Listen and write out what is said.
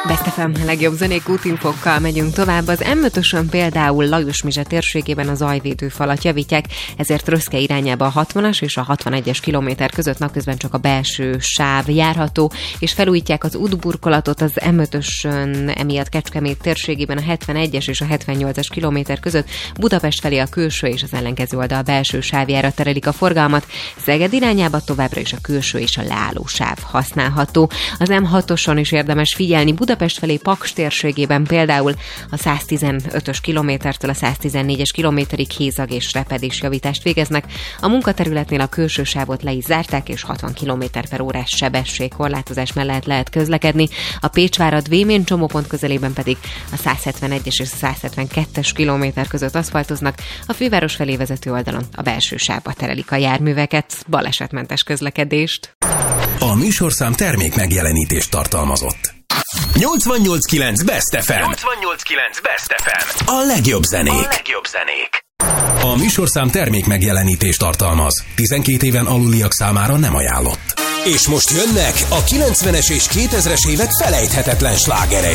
Best FM legjobb zenék útinfokkal megyünk tovább. Az M5-ösön például Lajos-Mizse térségében a zajvédőfalat javítják, ezért Röszke irányába a 60-as és a 61-es kilométer között napközben csak a belső sáv járható, és felújítják az útburkolatot az M5-ösön, emiatt Kecskemét térségében a 71-es és a 78-as kilométer között Budapest felé a külső és az ellenkező oldal belső sávjára terelik a forgalmat. Szeged irányába továbbra is a külső és a leálló sáv használható. Az M6-oson is érdemes figyelni, Budapest felé Paks térségében például a 115-ös kilométertől a 114-es kilométerig hézag és repedés javítást végeznek. A munkaterületnél a külső sávot le is zárták, és 60 km/órás sebességkorlátozás mellett lehet közlekedni. A Pécsvárad-Vémén csomópont közelében pedig a 171-es és a 172-es kilométer között aszfaltoznak, a főváros felé vezető oldalon a belső sávba terelik a járműveket. Balesetmentes közlekedést! A műsorszám termék megjelenítést tartalmazott. 88.9 Best FM. 88.9 Best FM. A legjobb zenék. A műsorszám termék megjelenítést tartalmaz. 12 éven aluliak számára nem ajánlott. És most jönnek a 90-es és 2000-es évek felejthetetlen slágerei.